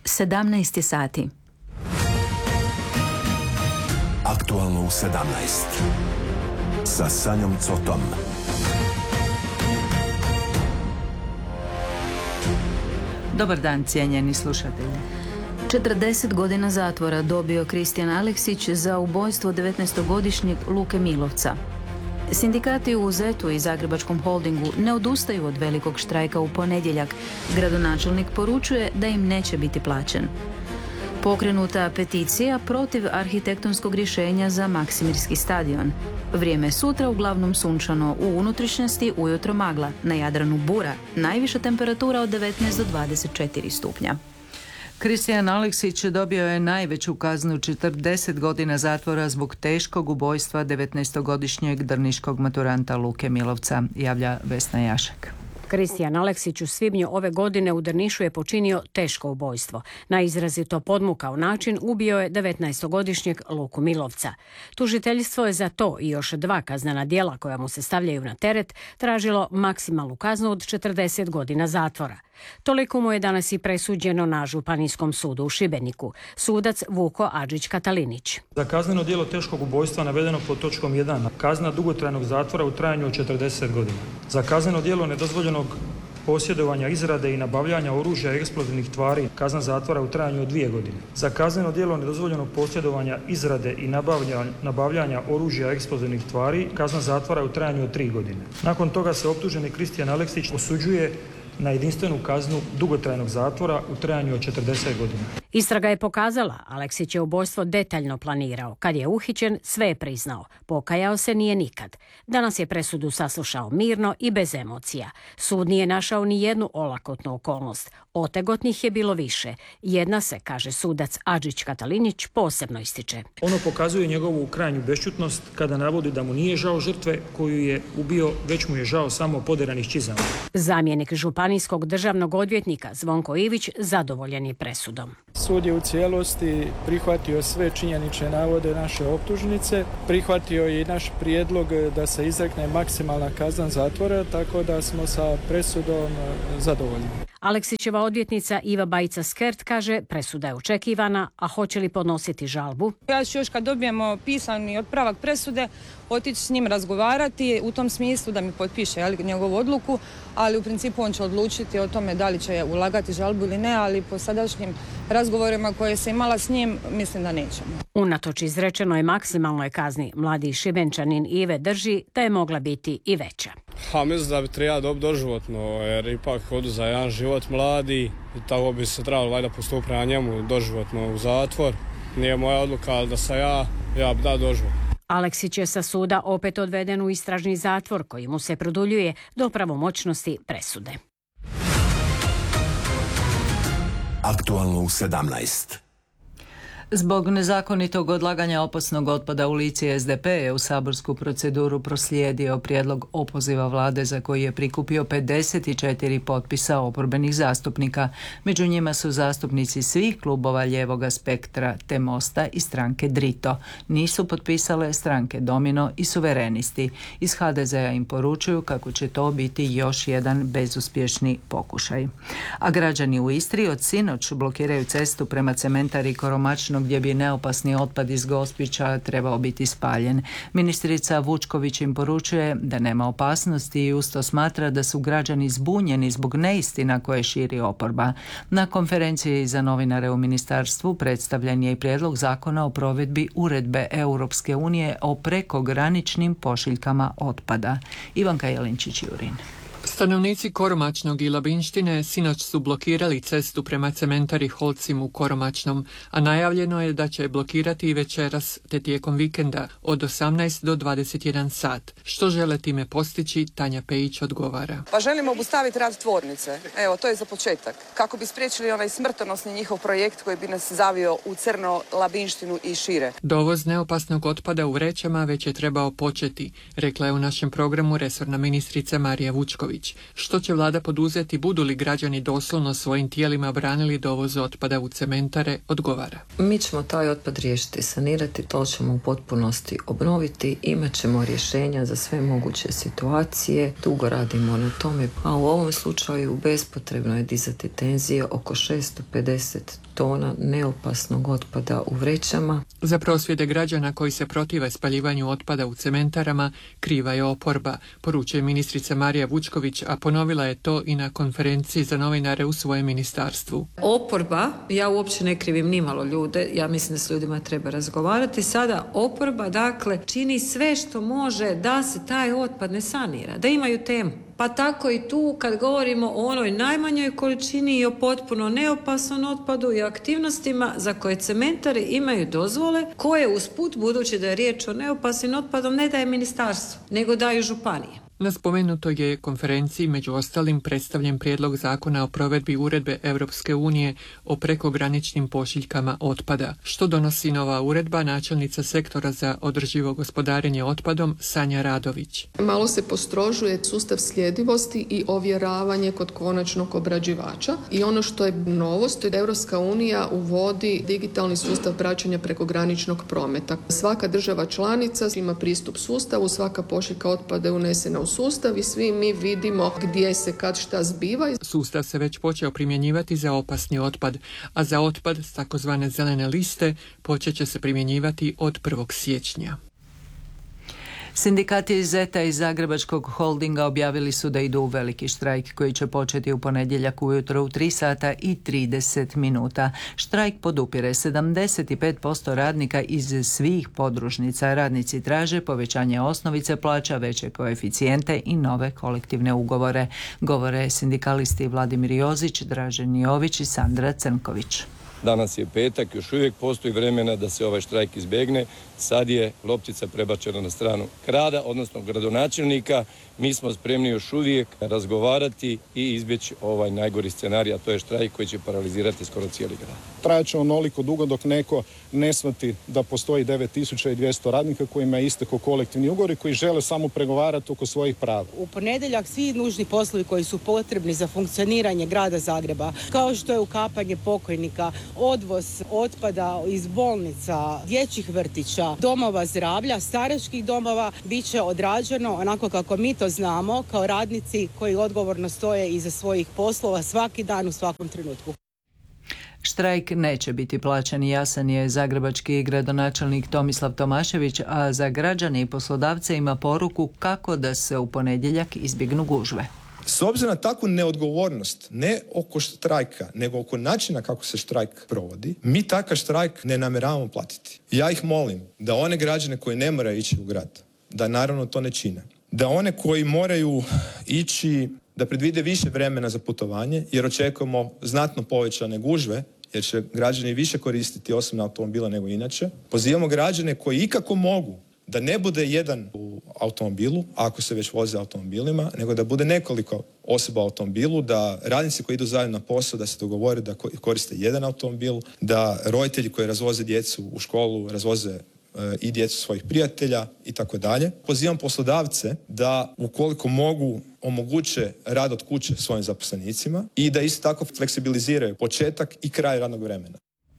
17 sati. Aktualno u 17. Sa Sanjom Cotom. Dobar dan, cijenjeni slušatelji. 40 godina zatvora dobio Kristijan Aleksić za ubojstvo 19-godišnjeg Luke Milovca. Sindikati u ZET-u i Zagrebačkom holdingu ne odustaju od velikog štrajka u ponedjeljak. Gradonačelnik poručuje da im neće biti plaćen. Pokrenuta peticija protiv arhitektonskog rješenja za Maksimirski stadion. Vrijeme sutra uglavnom sunčano, u unutrašnjosti ujutro magla, na Jadranu bura, najviša temperatura od 19 do 24 stupnja. Kristijan Aleksić dobio je najveću kaznu 40 godina zatvora zbog teškog ubojstva 19-godišnjeg drniškog maturanta Luke Milovca, javlja Vesna Jašek. Kristijan Aleksić u svibnju ove godine u Drnišu je počinio teško ubojstvo. Na izrazito podmukao način ubio je 19-godišnjeg Luku Milovca. Tužiteljstvo je za to i još 2 kaznena djela koja mu se stavljaju na teret tražilo maksimalnu kaznu od 40 godina zatvora. Toliko mu je danas i presuđeno na Županijskom sudu u Šibeniku. Sudac Vuko Adžić-Katalinić. Za kazneno djelo teškog ubojstva navedeno pod točkom 1. Kazna dugotrajnog zatvora u trajanju od 40 godina. Za kazneno djelo nedozvoljenog posjedovanja, izrade i nabavljanja oružja i eksplozivnih tvari, kazna zatvora u trajanju od 2 godine. Za kazneno djelo nedozvoljenog posjedovanja, izrade i nabavljanja oružja i eksplozivnih tvari, kazna zatvora u trajanju od 3 godine. Nakon toga se optuženi Kristijan Aleksić osuđuje na jedinstvenu kaznu dugotrajnog zatvora u trajanju od 40 godina. Istraga je pokazala, Aleksić je ubojstvo detaljno planirao. Kad je uhićen, sve je priznao. Pokajao se nije nikad. Danas je presudu saslušao mirno i bez emocija. Sud nije našao ni jednu olakotnu okolnost. Otegotnih je bilo više. Jedna se, kaže sudac Adžić-Katalinić, posebno ističe. Ono pokazuje njegovu krajnju bešćutnost kada navodi da mu nije žao žrtve koju je ubio, već mu je žao samo poderanih čizama. Zamjenik Županijskog državnog odvjetnika Zvonko Ivić zadovoljen je presudom. Sud je u cijelosti prihvatio sve činjenične navode naše optužnice, prihvatio je i naš prijedlog da se izrekne maksimalna kazna zatvora, tako da smo sa presudom zadovoljni. Aleksićeva odvjetnica Iva Bajica-Skert kaže presuda je očekivana, a hoće li podnositi žalbu? Ja ću još kad dobijemo pisani otpravak presude otići s njim razgovarati u tom smislu da mi potpiše njegovu odluku, ali u principu on će odlučiti o tome da li će ulagati žalbu ili ne, ali po sadašnjim razgovorima koje se imala s njim mislim da nećemo. Unatoč izrečenoj maksimalnoj kazni, mladi Šibenčanin Ive drži da je mogla biti i veća. Mislim da bi trebalo dobiti doživotno, jer ipak hodu za jedan život mladi i tako bi se trebalo valjda postupiti prema njemu doživotno u zatvor. Nije moja odluka, ali da sam ja bi dao doživotno. Aleksić je sa suda opet odveden u istražni zatvor koji mu se produljuje do pravomoćnosti presude. Aktualno u 17. Zbog nezakonitog odlaganja opasnog otpada u Lici, SDP je u saborsku proceduru proslijedio prijedlog opoziva vlade za koji je prikupio 54 potpisa oporbenih zastupnika. Među njima su zastupnici svih klubova lijevoga spektra te Mosta i stranke Drito. Nisu potpisale stranke Domino i Suverenisti. Iz HDZ-a im poručuju kako će to biti još jedan bezuspješni pokušaj. A građani u Istri od sinoć blokiraju cestu prema cementari Koromačnog gdje bi neopasni otpad iz Gospića trebao biti spaljen. Ministrica Vučković im poručuje da nema opasnosti i usto smatra da su građani zbunjeni zbog neistina koje širi oporba. Na konferenciji za novinare u ministarstvu predstavljen je i prijedlog zakona o provedbi uredbe Europske unije o prekograničnim pošiljkama otpada. Ivanka Jelinčić-Jurin. Stanovnici Koromačnog i Labinštine sinoć su blokirali cestu prema cementari Holcim u Koromačnom, a najavljeno je da će blokirati i večeras te tijekom vikenda od 18 do 21 sat. Što žele time postići, Tanja Pejić odgovara. Pa želimo obustaviti rad tvornice. Evo, to je za početak. Kako bi spriječili onaj smrtonosni njihov projekt koji bi nas zavio u Crno, Labinštinu i šire. Dovoz neopasnog otpada u vrećama već je trebao početi, rekla je u našem programu resorna ministrica Marija Vučković. Vučković. Što će vlada poduzeti, budu li građani doslovno svojim tijelima branili dovoz otpada u cementare, odgovara. Mi ćemo taj otpad riješiti, sanirati, to ćemo u potpunosti obnoviti, imat ćemo rješenja za sve moguće situacije, dugo radimo na tome, a u ovom slučaju bespotrebno je dizati tenzije oko 650 tona neopasnog otpada u vrećama. Za prosvjede građana koji se protive spaljivanju otpada u cementarama kriva je oporba, poručuje ministrica Marija Vučković, a ponovila je to i na konferenciji za novinare u svojem ministarstvu. Oporba, ja uopće ne krivim nimalo ljude, ja mislim da s ljudima treba razgovarati. Sada oporba, dakle, čini sve što može da se taj otpad ne sanira, da imaju temu. Pa tako i tu kad govorimo o onoj najmanjoj količini i o potpuno neopasnom otpadu i aktivnostima za koje cementari imaju dozvole, koje usput, budući da je riječ o neopasnim otpadom, ne daje ministarstvo, nego daju županije. Na spomenutoj je konferenciji među ostalim predstavljen prijedlog zakona o provedbi uredbe Europske unije o prekograničnim pošiljkama otpada. Što donosi nova uredba, načelnica sektora za održivo gospodarenje otpadom Sanja Radović. Malo se postrožuje sustav sljedivosti i ovjeravanje kod konačnog obrađivača i ono što je novost je da Europska unija uvodi digitalni sustav praćenja prekograničnog prometa. Svaka država članica ima pristup sustavu, svaka pošiljka otpada je unesena u sustav i svi mi vidimo gdje se kad šta zbiva. Sustav se već počeo primjenjivati za opasni otpad, a za otpad s takozvane zelene liste počet će se primjenjivati od 1. siječnja. Sindikati iz ZET-a i Zagrebačkog holdinga objavili su da idu u veliki štrajk koji će početi u ponedjeljak ujutro u 3 sata i 30 minuta. Štrajk podupire 75% radnika iz svih podružnica. Radnici traže povećanje osnovice plaća, veće koeficijente i nove kolektivne ugovore. Govore sindikalisti Vladimir Jozić, Dražen Jović i Sandra Crnković. Danas je petak, još uvijek postoji vremena da se ovaj štrajk izbjegne. Sad je loptica prebačena na stranu grada, odnosno gradonačelnika. Mi smo spremni još uvijek razgovarati i izbjeći ovaj najgori scenarij, a to je štrajk koji će paralizirati skoro cijeli grad. Trajat će onoliko dugo dok neko ne shvati da postoji 9200 radnika kojima je istekao kolektivni ugovor i koji žele samo pregovarati oko svojih prava. U ponedjeljak svi nužni poslovi koji su potrebni za funkcioniranje grada Zagreba, kao što je ukapanje pokojnika, odvoz otpada iz bolnica, dječjih vrtića, domova zdravlja, staračkih domova, bit će odrađeno onako kako mi to znamo kao radnici koji odgovorno stoje iza svojih poslova svaki dan u svakom trenutku. Štrajk neće biti plaćen, jasan je zagrebački gradonačelnik Tomislav Tomašević, a za građane i poslodavce ima poruku kako da se u ponedjeljak izbjegnu gužve. S obzirom na takvu neodgovornost, ne oko štrajka, nego oko načina kako se štrajk provodi, mi takav štrajk ne namjeravamo platiti. Ja ih molim da one građane koji ne moraju ići u grad, da naravno to ne čine. Da one koji moraju ići, da predvide više vremena za putovanje, jer očekujemo znatno povećane gužve, jer će građani više koristiti osobne automobile nego inače. Pozivamo građane koji ikako mogu da ne bude jedan u automobilu, ako se već voze automobilima, nego da bude nekoliko osoba u automobilu, da radnici koji idu zajedno na posao, da se dogovore da koriste jedan automobil, da roditelji koji razvoze djecu u školu razvoze i djecu svojih prijatelja i tako dalje. Pozivam poslodavce da ukoliko mogu omoguće rad od kuće svojim zaposlenicima i da isto tako fleksibiliziraju početak i kraj radnog vremena.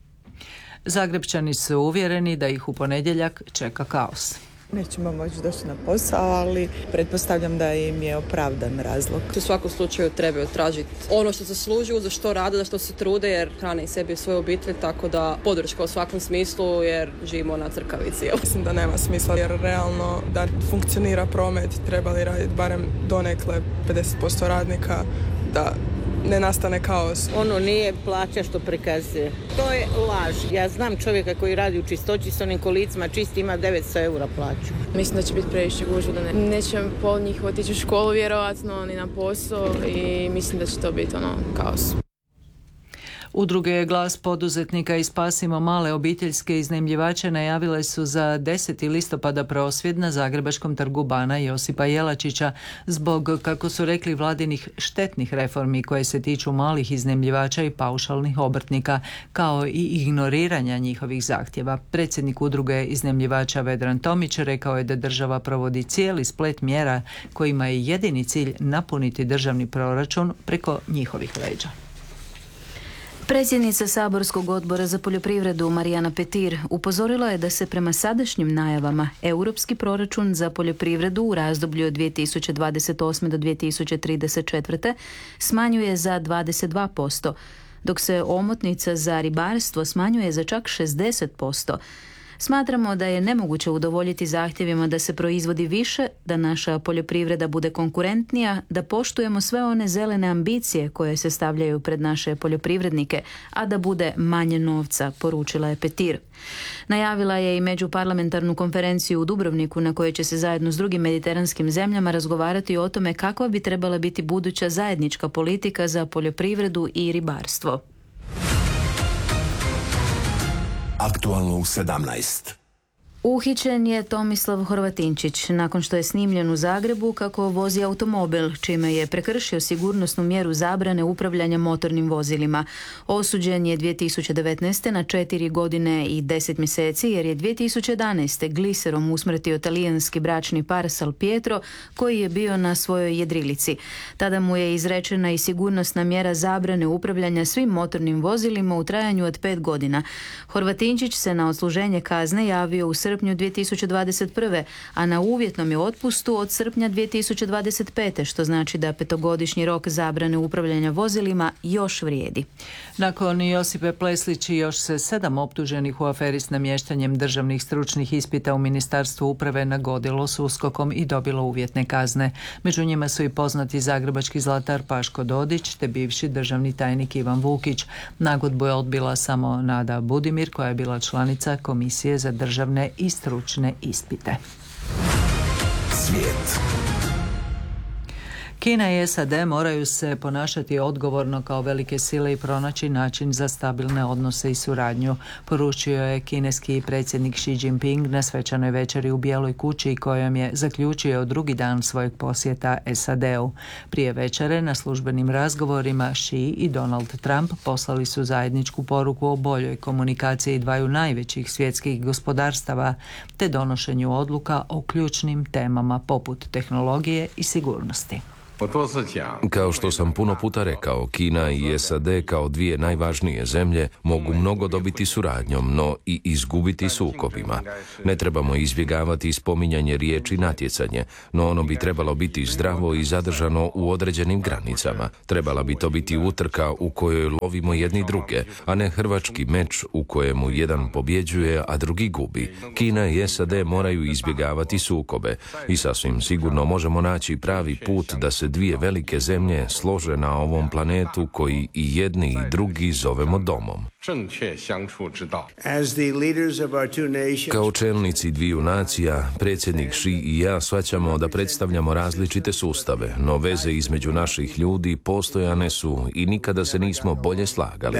Zagrebčani su uvjereni da ih u ponedjeljak čeka kaos. Nećemo moći doći na posao, ali pretpostavljam da im je opravdan razlog. U svakom slučaju trebaju tražiti ono što zaslužuju, za što rade, za što se trude, jer hrane i sebi i svoju obitelj, tako da podrška u svakom smislu, jer živimo na crkavici. Mislim da nema smisla, jer realno da funkcionira promet trebali raditi barem donekle 50% radnika, da ne nastane kaos. Ono nije plaća što prikazuje. To je laž. Ja znam čovjeka koji radi u čistoći s onim kolicima čisti, ima 900 eura plaću. Mislim da će biti previše gužve, da neće pol njih otići u školu vjerovatno, ni na posao i mislim da će to biti kaos. Udruge Glas poduzetnika i Spasimo male obiteljske iznajmljivače najavile su za 10. listopada prosvjed na Zagrebačkom trgu Bana Josipa Jelačića zbog, kako su rekli, vladinih štetnih reformi koje se tiču malih iznajmljivača i paušalnih obrtnika, kao i ignoriranja njihovih zahtjeva. Predsjednik udruge iznajmljivača Vedran Tomić rekao je da država provodi cijeli splet mjera kojima je jedini cilj napuniti državni proračun preko njihovih leđa. Predsjednica Saborskog odbora za poljoprivredu Marijana Petir upozorila je da se prema sadašnjim najavama europski proračun za poljoprivredu u razdoblju od 2028. do 2034. smanjuje za 22%, dok se omotnica za ribarstvo smanjuje za čak 60%. Smatramo da je nemoguće udovoljiti zahtjevima da se proizvodi više, da naša poljoprivreda bude konkurentnija, da poštujemo sve one zelene ambicije koje se stavljaju pred naše poljoprivrednike, a da bude manje novca, poručila je Petir. Najavila je i međuparlamentarnu konferenciju u Dubrovniku na kojoj će se zajedno s drugim mediteranskim zemljama razgovarati o tome kakva bi trebala biti buduća zajednička politika za poljoprivredu i ribarstvo. Aktualno u 17. Uhićen je Tomislav Horvatinčić nakon što je snimljen u Zagrebu kako vozi automobil, čime je prekršio sigurnosnu mjeru zabrane upravljanja motornim vozilima. Osuđen je 2019. na 4 godine i 10 mjeseci jer je 2011. gliserom usmrtio talijanski bračni par Salpietro koji je bio na svojoj jedrilici. Tada mu je izrečena i sigurnosna mjera zabrane upravljanja svim motornim vozilima u trajanju od 5 godina. Horvatinčić se na odsluženje kazne javio u srpnju 2021. a na uvjetnom je otpustu od srpnja 2025. što znači da 5-godišnji rok zabrane upravljanja vozilima još vrijedi. Nakon Josipe Pleslić i još se 7 optuženih u aferi s namještanjem državnih stručnih ispita u Ministarstvu uprave nagodilo s USKOK-om i dobilo uvjetne kazne. Među njima su i poznati zagrebački zlatar Paško Dodić te bivši državni tajnik Ivan Vukić. Nagodbu je odbila samo Nada Budimir koja je bila članica Komisije za državne i stručne ispite. Svijet. Kina i SAD moraju se ponašati odgovorno kao velike sile i pronaći način za stabilne odnose i suradnju, poručio je kineski predsjednik Xi Jinping na svečanoj večeri u Bijeloj kući kojom je zaključio drugi dan svojeg posjeta SAD-u. Prije večere na službenim razgovorima Xi i Donald Trump poslali su zajedničku poruku o boljoj komunikaciji dvaju najvećih svjetskih gospodarstava te donošenju odluka o ključnim temama poput tehnologije i sigurnosti. Kao što sam puno puta rekao, Kina i SAD kao dvije najvažnije zemlje mogu mnogo dobiti suradnjom, no i izgubiti sukobima. Ne trebamo izbjegavati spominjanje riječi natjecanje, no ono bi trebalo biti zdravo i zadržano u određenim granicama. Trebala bi to biti utrka u kojoj lovimo jedni druge, a ne hrvački meč u kojemu jedan pobjeđuje, a drugi gubi. Kina i SAD moraju izbjegavati sukobe i sasvim sigurno možemo naći pravi put da se dvije velike zemlje slože na ovom planetu koji i jedni i drugi zovemo domom. Kao čelnici dviju nacija, predsjednik Xi i ja shvaćamo da predstavljamo različite sustave, no veze između naših ljudi postojane su i nikada se nismo bolje slagali.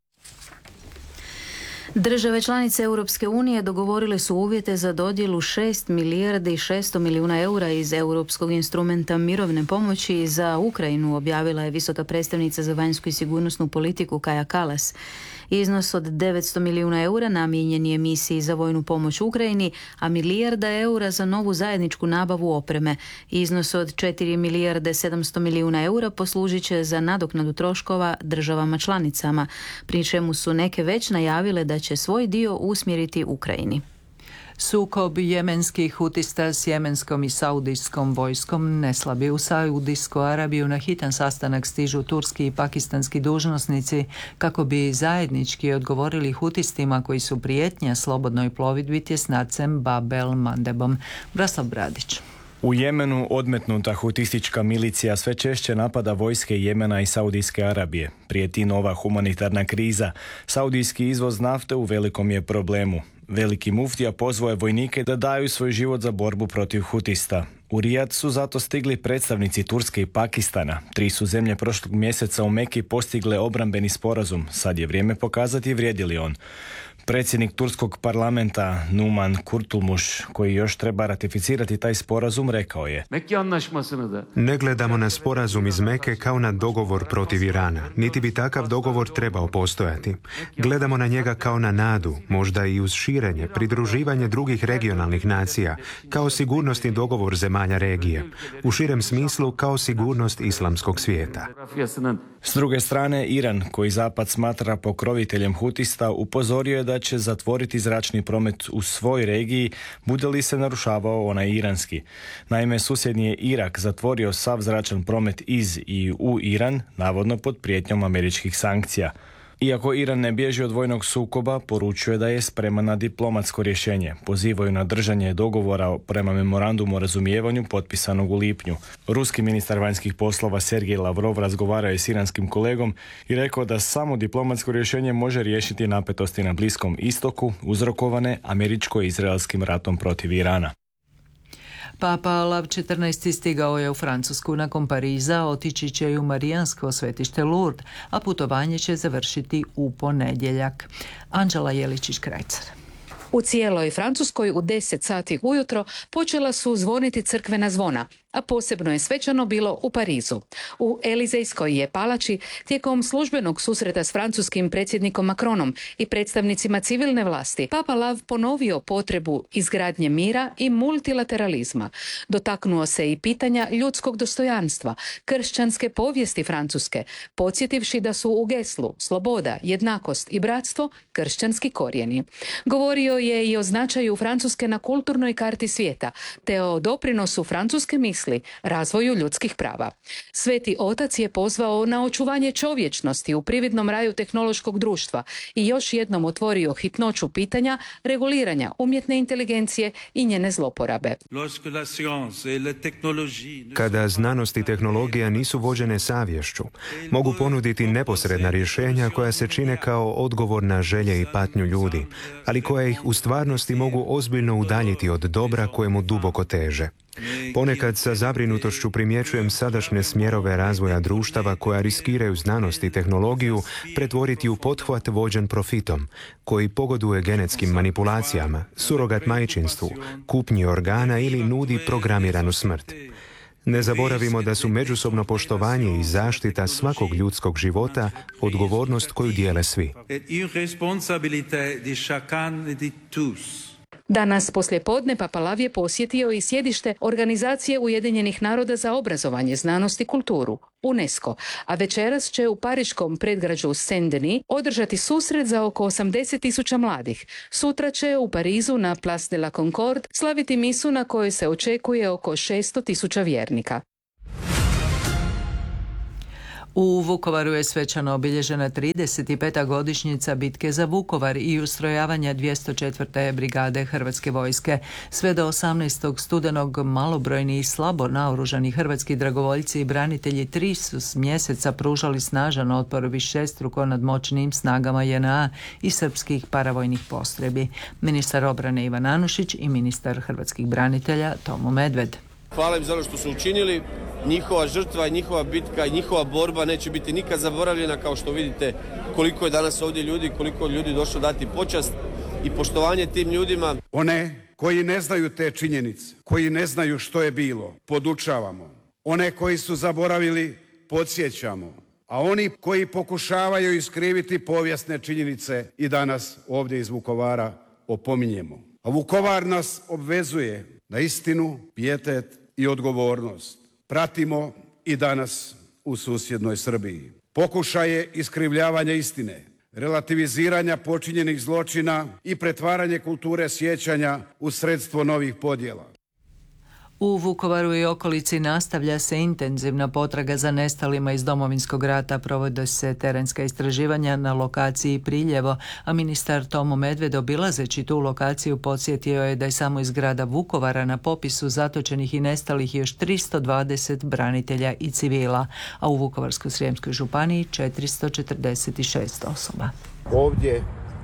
Države članice Europske unije dogovorile su uvjete za dodjelu 6 milijardi i 600 milijuna eura iz Europskog instrumenta mirovne pomoći za Ukrajinu, objavila je visoka predstavnica za vanjsku i sigurnosnu politiku Kaja Kallas. Iznos od 900 milijuna eura namijenjen je misiji za vojnu pomoć Ukrajini, a milijarda eura za novu zajedničku nabavu opreme. Iznos od 4 milijarde 700 milijuna eura poslužit će za nadoknadu troškova državama članicama, pri čemu su neke već najavile da će svoj dio usmjeriti Ukrajini. Sukob jemenskih hutista s jemenskom i saudijskom vojskom ne slabi. U Saudijsku Arabiju na hitan sastanak stižu turski i pakistanski dužnosnici kako bi zajednički odgovorili hutistima koji su prijetnja slobodnoj plovidbi tjesnacem Bab el Mandebom. Braslav Bradić. U Jemenu odmetnuta hutistička milicija sve češće napada vojske Jemena i Saudijske Arabije. Prijeti nova humanitarna kriza. Saudijski izvoz nafte u velikom je problemu. Veliki muftija pozvao je vojnike da daju svoj život za borbu protiv hutista. U Rijad su zato stigli predstavnici Turske i Pakistana. 3 su zemlje prošlog mjeseca u Meki postigle obrambeni sporazum. Sad je vrijeme pokazati vrijedi li on. Predsjednik turskog parlamenta Numan Kurtulmuş, koji još treba ratificirati taj sporazum, rekao je: Ne gledamo na sporazum iz Meke kao na dogovor protiv Irana, niti bi takav dogovor trebao postojati. Gledamo na njega kao na nadu, možda i uz širenje, pridruživanje drugih regionalnih nacija, kao sigurnosni dogovor zemalja regije, u širem smislu kao sigurnost islamskog svijeta. S druge strane, Iran, koji Zapad smatra pokroviteljem hutista, upozorio je da će zatvoriti zračni promet u svoj regiji, bude li se narušavao onaj iranski. Naime, susjedni je Irak zatvorio sav zračan promet iz i u Iran, navodno pod prijetnjom američkih sankcija. Iako Iran ne bježi od vojnog sukoba, poručuje da je spreman na diplomatsko rješenje. Pozivaju na držanje dogovora prema memorandumu o razumijevanju potpisanog u lipnju. Ruski ministar vanjskih poslova Sergej Lavrov razgovarao je s iranskim kolegom i rekao da samo diplomatsko rješenje može riješiti napetosti na Bliskom istoku uzrokovane američko-izraelskim ratom protiv Irana. Papa Lav XIV stigao je u Francusku nakon Pariza, otići će i u marijansko svetište Lourdes, a putovanje će završiti u ponedjeljak. Anđela Jeličić-Krajcar. U cijeloj Francuskoj u 10 sati ujutro počela su zvoniti crkvena zvona, a posebno je svečano bilo u Parizu. U Elizejskoj je palači tijekom službenog susreta s francuskim predsjednikom Macronom i predstavnicima civilne vlasti Papa Lav ponovio potrebu izgradnje mira i multilateralizma. Dotaknuo se i pitanja ljudskog dostojanstva, kršćanske povijesti Francuske, podsjetivši da su u geslu sloboda, jednakost i bratstvo kršćanski korijeni. Govorio je i o značaju Francuske na kulturnoj karti svijeta, te o doprinosu francuske misli razvoju ljudskih prava. Sveti otac je pozvao na očuvanje čovječnosti u prividnom raju tehnološkog društva i još jednom otvorio hitnoću pitanja reguliranja umjetne inteligencije i njene zloporabe. Kada znanost i tehnologija nisu vođene savješću, mogu ponuditi neposredna rješenja koja se čine kao odgovor na želje i patnju ljudi, ali koja ih u stvarnosti mogu ozbiljno udaljiti od dobra kojemu duboko teže. Ponekad sa zabrinutošću primjećujem sadašnje smjerove razvoja društava koja riskiraju znanost i tehnologiju pretvoriti u pothvat vođen profitom, koji pogoduje genetskim manipulacijama, surogat majčinstvu, kupnji organa ili nudi programiranu smrt. Ne zaboravimo da su međusobno poštovanje i zaštita svakog ljudskog života odgovornost koju dijele svi. Danas poslijepodne Papa Lav je posjetio i sjedište Organizacije Ujedinjenih naroda za obrazovanje, znanost i kulturu, UNESCO, a večeras će u pariškom predgrađu Saint-Denis održati susret za oko 80.000 mladih. Sutra će u Parizu na Place de la Concorde slaviti misu na kojoj se očekuje oko 600.000 vjernika. U Vukovaru je svečano obilježena 35. godišnjica bitke za Vukovar i ustrojavanja 204. brigade Hrvatske vojske. Sve do 18. studenog malobrojni i slabo naoružani hrvatski dragovoljci i branitelji 3 mjeseca pružali snažan otpor višestruko nadmoćnim snagama JNA i srpskih paravojnih postrojbi. Ministar obrane Ivan Anušić i ministar hrvatskih branitelja Tomo Medved. Hvala im za ono što su učinili. Njihova žrtva i njihova bitka i njihova borba neće biti nikad zaboravljena, kao što vidite koliko je danas ovdje ljudi, koliko ljudi došlo dati počast i poštovanje tim ljudima. One koji ne znaju te činjenice, koji ne znaju što je bilo, podučavamo. One koji su zaboravili, podsjećamo. A oni koji pokušavaju iskriviti povijesne činjenice i danas ovdje iz Vukovara opominjemo. A Vukovar nas obvezuje na istinu, pijetet i odgovornost. Pratimo i danas u susjednoj Srbiji. Pokušaje iskrivljavanja istine, relativiziranja počinjenih zločina i pretvaranje kulture sjećanja u sredstvo novih podjela. U Vukovaru i okolici nastavlja se intenzivna potraga za nestalima iz Domovinskog rata, provode se terenska istraživanja na lokaciji Priljevo, a ministar Tomo Medved obilazeći tu lokaciju podsjetio je da je samo iz grada Vukovara na popisu zatočenih i nestalih još 320 branitelja i civila, a u Vukovarsko-srijemskoj županiji 446 osoba. Ovdje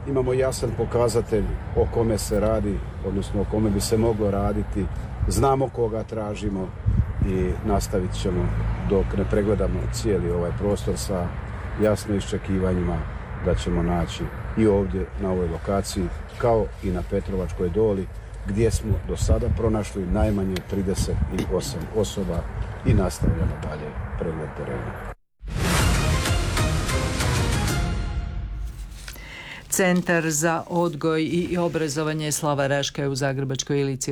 imamo jasan pokazatelj o kome se radi, odnosno o kome bi se moglo raditi, znamo koga tražimo i nastavit ćemo dok ne pregledamo cijeli ovaj prostor sa jasno iščekivanjima da ćemo naći i ovdje na ovoj lokaciji kao i na Petrovačkoj doli gdje smo do sada pronašli najmanje 38 osoba i nastavljamo dalje pregled terena. Centar za odgoj i obrazovanje Slava Raška u Zagrebačkoj Ilici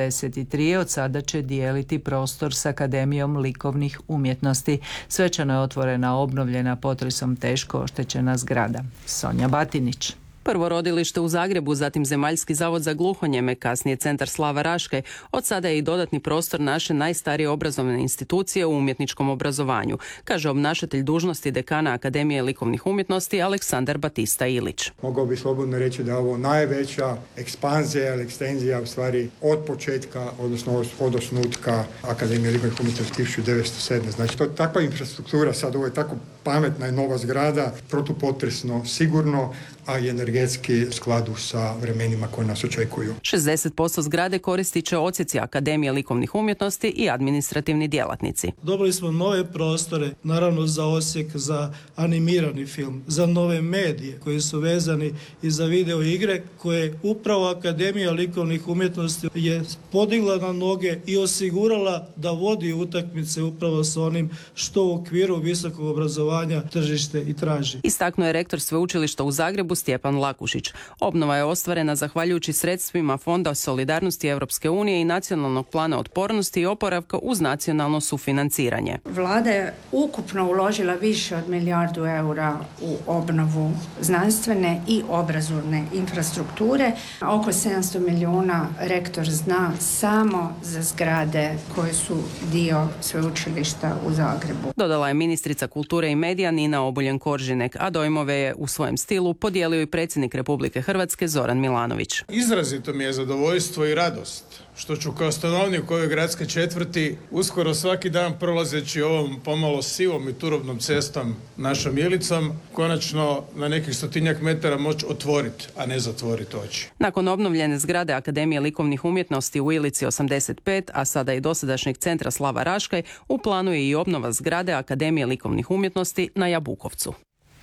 83 od sada će dijeliti prostor s Akademijom likovnih umjetnosti. Svečano je otvorena obnovljena potresom teško oštećena zgrada. Sonja Batinić. Prvo rodilište u Zagrebu, zatim Zemaljski zavod za gluhonijeme, kasnije Centar Slava Raške. Od sada je i dodatni prostor naše najstarije obrazovne institucije u umjetničkom obrazovanju, kaže obnašatelj dužnosti dekana Akademije likovnih umjetnosti Aleksandar Batista Ilić. Mogao bi slobodno reći da je ovo najveća ekspanzija ili ekstenzija u stvari od početka, odnosno od osnutka Akademije likovnih umjetnosti 1907. Znači to je takva infrastruktura, sad ovo je tako pametna i nova zgrada, protupotresno sigurno, a i energetski u skladu sa vremenima koje nas očekuju. 60% zgrade koristit će odsjeci Akademije likovnih umjetnosti i administrativni djelatnici. Dobili smo nove prostore, naravno za odsjek za animirani film, za nove medije koji su vezani i za video igre koje upravo Akademija likovnih umjetnosti je podigla na noge i osigurala da vodi utakmice upravo sa onim što u okviru visokog obrazovanja tržište i traži. Istaknuo je rektor Sveučilišta u Zagrebu Stjepan Lakušić. Obnova je ostvarena zahvaljujući sredstvima Fonda solidarnosti Europske unije i Nacionalnog plana otpornosti i oporavka uz nacionalno sufinanciranje. Vlada je ukupno uložila više od 1 milijardu eura u obnovu znanstvene i obrazovne infrastrukture. Oko 700 milijuna rektor zna samo za zgrade koje su dio Sveučilišta u Zagrebu. Dodala je ministrica kulture i medija Nina Obuljen-Koržinek, a dojmove je u svojem stilu podijelio i predsjednik Republike Hrvatske Zoran Milanović. Izrazito mi je zadovoljstvo i radost što ću kao stanovnik ove gradske četvrti uskoro svaki dan prolazeći ovom pomalo sivom i turobnom cestom našom Ilicom konačno na nekih 100-tinjak metara moći otvoriti, a ne zatvoriti oči. Nakon obnovljene zgrade Akademije likovnih umjetnosti u Ilici 85, a sada i dosadašnjeg Centra Slava Raškaj, u planu je i obnova zgrade Akademije likovnih umjetnosti na Jabukovcu.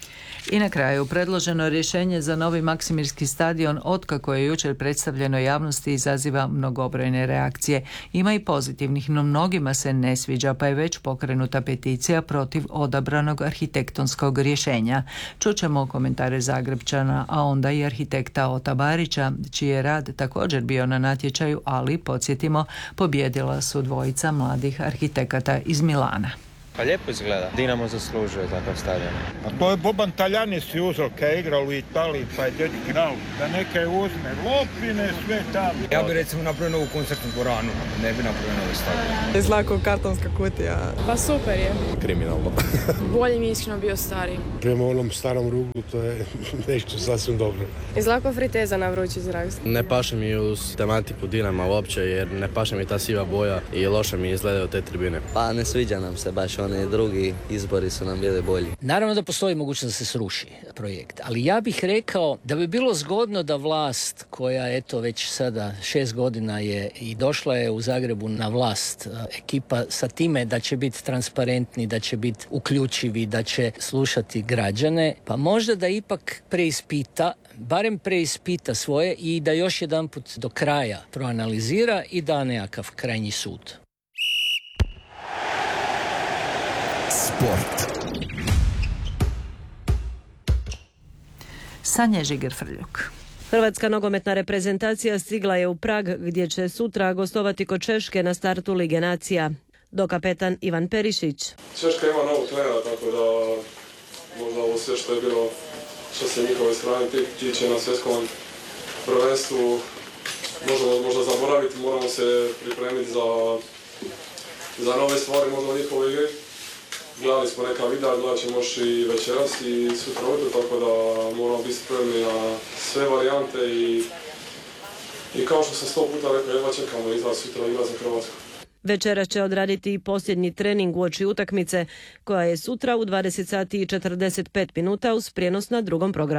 I na kraju, predloženo rješenje za novi Maksimirski stadion otkako je jučer predstavljeno javnosti izaziva mnogobrojne reakcije. Ima i pozitivnih, no mnogima se ne sviđa, pa je već pokrenuta peticija protiv odabranog arhitektonskog rješenja. Čućemo komentare Zagrebčana, a onda i arhitekta Ota Barića, čiji je rad također bio na natječaju, ali, podsjetimo, pobjedila su dvojica mladih arhitekata iz Milana. Pa lijepo izgleda. Dinamo zaslužuje takav stadion. A to je Boban Taljani si uzeo kad je igrao u Italiji, pa je dječki knal da neke uzme lopine, sve tamo. Ja bi recimo napravio novu koncertnu dvoranu, ne bi napravio novi stadion. Izgleda kao kartonska kutija. Pa super je. Kriminalno. Bolje mi je iskreno bio stari. Prema onom starom ruglu to je nešto sasvim dobro. Izgleda kao friteza na vrući zrak. Ne paše mi uz tematiku Dinama uopće jer ne paše mi ta siva boja i loše mi izgledaju te tribine. Pa ne sviđa nam se baš oni drugi izbori su nam bili bolji. Naravno da postoji mogućnost da se sruši projekt, ali ja bih rekao da bi bilo zgodno da vlast koja eto već sada 6 godina je i došla je u Zagrebu na vlast, ekipa sa time da će biti transparentni, da će biti uključivi, da će slušati građane, pa možda da ipak barem preispita svoje i da još jedanput do kraja proanalizira i da nekakav krajnji sud. Sport. Sanja Žiger-Frljuk. Hrvatska nogometna reprezentacija stigla je u Prag gdje će sutra gostovati kod Češke na startu Lige nacija. Dokapetan Ivan Perišić. Češka ima novog trenera, tako da možda ovo sve što je bilo što se njihove strane tiče na svjetskom prvenstvu možda zaboraviti, moramo se pripremiti za nove stvari, možda u njihovoj igri. Gledali smo neka videa, gledat ćemo još i večeras i sutra ujutro, tako da moramo biti spremni na sve varijante i kao što sam 100 puta rekao, jedva čekamo izlaz sutra igra za Hrvatsku. Večera će odraditi i posljednji trening uoči utakmice, koja je sutra u 20 sati i 45 minuta uz prijenos na drugom programu.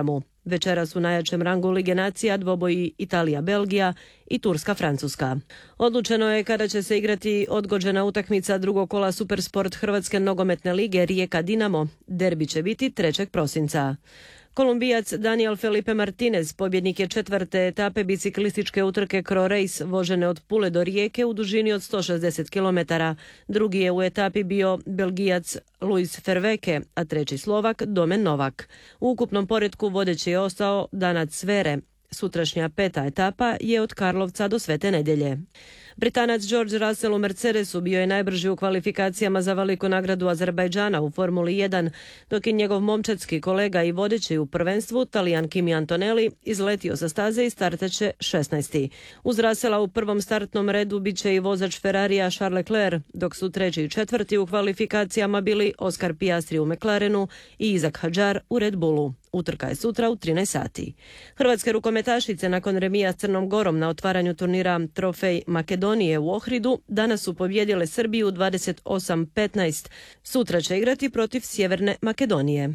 Večeras u najjačem rangu Lige nacija dvoboji Italija-Belgija i Turska-Francuska. Odlučeno je kada će se igrati odgođena utakmica drugog kola Supersport Hrvatske nogometne lige Rijeka-Dinamo. Derbi će biti 3. prosinca. Kolumbijac Daniel Felipe Martinez pobjednik je 4. etape biciklističke utrke Cro Race vožene od Pule do Rijeke u dužini od 160 km. Drugi je u etapi bio Belgijac Luis Verweke, a 3. Slovak Domen Novak. U ukupnom poretku vodeći je ostao Danac Svere. Sutrašnja 5. etapa je od Karlovca do Svete Nedjelje. Britanac George Russell u Mercedesu bio je najbrži u kvalifikacijama za veliku nagradu Azerbajdžana u Formuli 1, dok je njegov momčadski kolega i vodeći u prvenstvu, Talijan Kimi Antonelli, izletio sa staze i startaće 16. Uz Russella u prvom startnom redu bit će i vozač Ferrarija Charles Leclerc, dok su 3. i 4. u kvalifikacijama bili Oscar Piastri u McLarenu i Isaac Hadjar u Red Bullu. Utrka je sutra u 13 sati. Hrvatske rukometašice nakon remija s Crnom Gorom na otvaranju turnira Trofej Makedonije u Ohridu danas su pobjedile Srbiju 28-15. Sutra će igrati protiv Sjeverne Makedonije.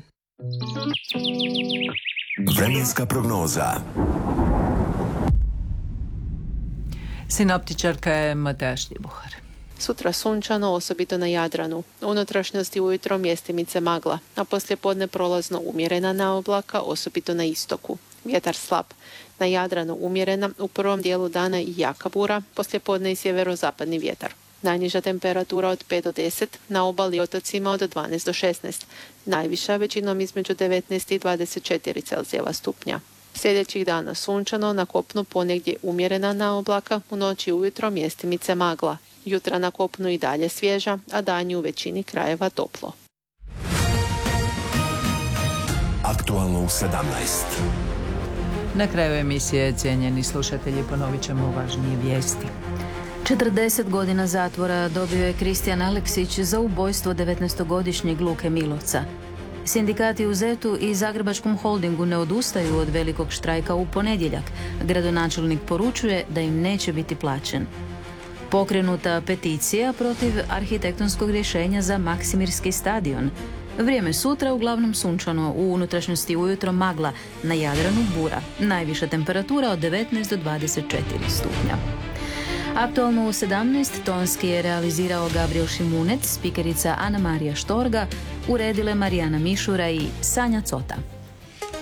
Vremenska prognoza. Sinoptičarka je Mateja Šljibuhar. Sutra sunčano, osobito na Jadranu. U unutrašnjosti ujutro mjestimice magla, a poslijepodne prolazno umjerena naoblaka, osobito na istoku. Vjetar slab. Na Jadranu umjerena, u prvom dijelu dana i jaka bura, poslijepodne i sjeverozapadni vjetar. Najniža temperatura od 5 do 10, na obali i otocima od 12 do 16. Najviša većinom između 19 i 24 Celzijeva stupnja. Sljedećih dana sunčano, na kopnu ponegdje umjerena naoblaka, u noći i ujutro mjestimice magla. Jutra na kopnu i dalje svježa, a danju u većini krajeva toplo. Aktualno u 17. Na kraju emisije, cijenjeni slušatelji, ponovit ćemo važnije vijesti. 40 godina zatvora dobio je Kristijan Aleksić za ubojstvo 19-godišnjeg Luke Milovca. Sindikati u ZET-u i Zagrebačkom holdingu ne odustaju od velikog štrajka u ponedjeljak. Gradonačelnik poručuje da im neće biti plaćen. Pokrenuta peticija protiv arhitektonskog rješenja za Maksimirski stadion. Vrijeme sutra uglavnom sunčano, u unutrašnjosti ujutro magla, na Jadranu bura. Najviša temperatura od 19 do 24 stupnja. Aktualno u 17 tonski je realizirao Gabriel Šimunec, spikerica Ana Marija Štorga, uredile Marijana Mišura i Sanja Cota.